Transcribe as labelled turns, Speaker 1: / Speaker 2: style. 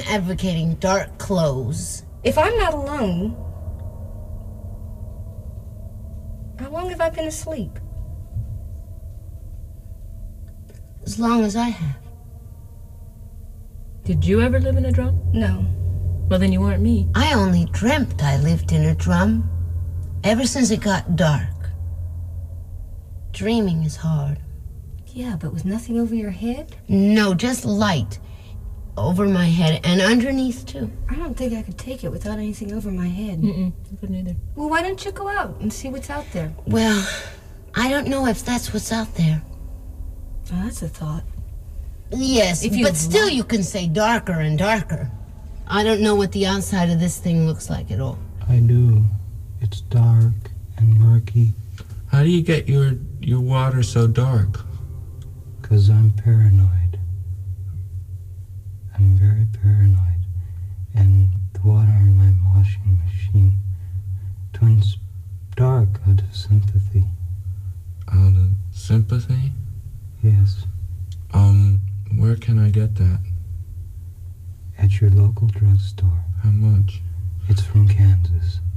Speaker 1: advocating dark clothes.
Speaker 2: If I'm not alone, how long have I been asleep?
Speaker 1: As long as I have.
Speaker 3: Did you ever live in a drum?
Speaker 2: No.
Speaker 3: Well, then you weren't me.
Speaker 1: I only dreamt I lived in a drum. Ever since it got dark. Dreaming is hard.
Speaker 2: Yeah, but with nothing over your head?
Speaker 1: No, just light. Over my head and underneath, too.
Speaker 2: I don't think I could take it without anything over my head.
Speaker 3: I couldn't either.
Speaker 2: Well, why don't you go out and see what's out there?
Speaker 1: Well, I don't know if that's what's out there.
Speaker 2: Oh, that's a thought.
Speaker 1: Yes,
Speaker 2: If you
Speaker 1: but still
Speaker 2: like.
Speaker 1: you can say darker and darker. I don't know what the outside of this thing looks like at all.
Speaker 4: I do. It's dark and murky.
Speaker 5: How do you get your water so dark?
Speaker 4: 'Cause I'm paranoid. I'm very paranoid. And the water in my washing machine turns dark out of sympathy.
Speaker 5: Out of sympathy?
Speaker 4: Yes.
Speaker 5: Where can I get that?
Speaker 4: At your local drugstore.
Speaker 5: How much?
Speaker 4: It's from Kansas.